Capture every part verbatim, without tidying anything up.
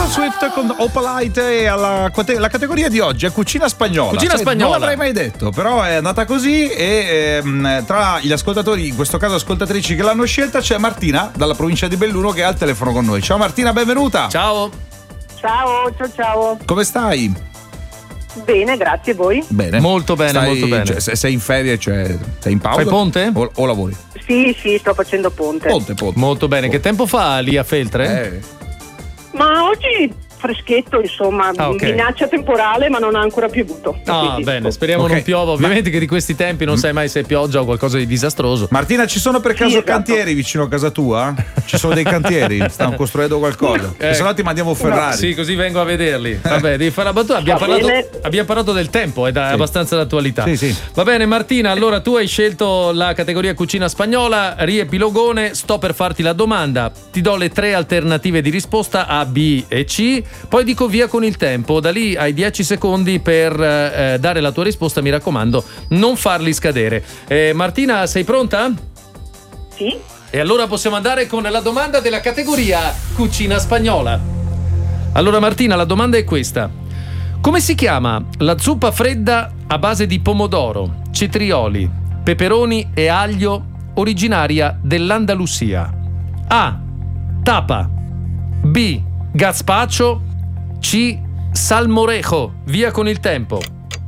Taylor Swift con Opalite e alla la categoria di oggi è cucina spagnola. Cucina cioè, spagnola. Non l'avrei mai detto, però è andata così e ehm, tra gli ascoltatori, in questo caso ascoltatrici che l'hanno scelta, c'è Martina dalla provincia di Belluno che è al telefono con noi. Ciao Martina, benvenuta. Ciao. Ciao, ciao, ciao. Come stai? Bene, grazie, voi? Bene. Molto bene, Stai, molto bene. Cioè, sei in ferie, cioè sei in pausa? Fai ponte? O, o lavori? Sì, sì, sto facendo ponte. Ponte, ponte. Molto bene. Ponte. Che tempo fa lì a Feltre? Eh. Ma oggi freschetto, insomma, Ah, ok. minaccia temporale, ma non ha ancora piovuto. Ah, Quindi, bene, oh. speriamo Ok. non piova. Ovviamente che di questi tempi non sai mai se è pioggia o qualcosa di disastroso. Martina, ci sono per caso Sì, esatto. cantieri vicino a casa tua? Ci sono dei cantieri? Stanno costruendo qualcosa? Eh. E se no ti mandiamo Ferrari. Sì, così vengo a vederli. Vabbè, devi fare la battuta. Abbiamo Va parlato, bene. abbiamo parlato del tempo ed è Sì. abbastanza d'attualità. Sì, sì. Va bene, Martina. Allora tu hai scelto la categoria cucina spagnola, riepilogone. Sto per farti la domanda. Ti do le tre alternative di risposta A, B e C. Poi dico via con il tempo. Da lì hai dieci secondi per eh, dare la tua risposta. Mi raccomando, non farli scadere. Eh, Martina, sei pronta? Sì? E allora possiamo andare con la domanda della categoria cucina spagnola. Allora Martina, la domanda è questa. Come si chiama la zuppa fredda a base di pomodoro, cetrioli, peperoni e aglio originaria dell'Andalusia? A. Tapa. B. Gazpacho. C. Salmorejo. Via con il tempo.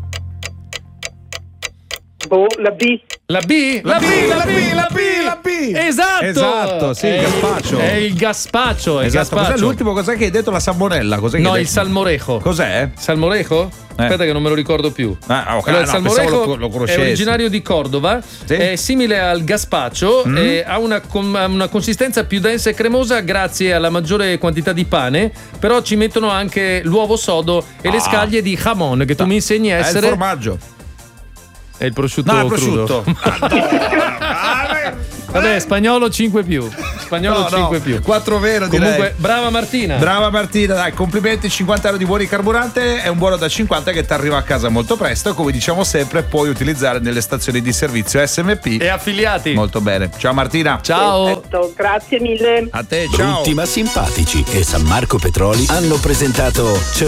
Boh, la B. La B? La B, la B, la B, la B. Esatto. Esatto, sì, il È gazpacho. È il gazpacho, è il Esatto, gazpacho. cos'è l'ultimo? Cos'è che hai detto? La salmonella? Cos'è che No, hai il detto? salmorejo. Cos'è? Salmorejo? Eh. Aspetta che non me lo ricordo più. Ah, ok, Allora, il no, salmorejo pensavo lo- lo è conoscessi. originario di Cordova, Sì. è simile al gazpacho, Mm. e ha una, com- una consistenza più densa e cremosa grazie alla maggiore quantità di pane, però ci mettono anche l'uovo sodo e le Ah. scaglie di jamon che tu mi insegni a È il essere. formaggio. È il prosciutto No, il crudo. prosciutto. Vabbè, spagnolo cinque più. Spagnolo No, no, cinque più. quattro vero, direi. Comunque, brava Martina. Brava Martina, dai, complimenti, cinquanta euro di buoni carburante, è un buono da cinquanta che ti arriva a casa molto presto e come diciamo sempre puoi utilizzare nelle stazioni di servizio S M P. E affiliati. Molto bene. Ciao Martina. Ciao. Perfetto, grazie mille. A te, ciao. Brutti ma simpatici e San Marco Petroli hanno presentato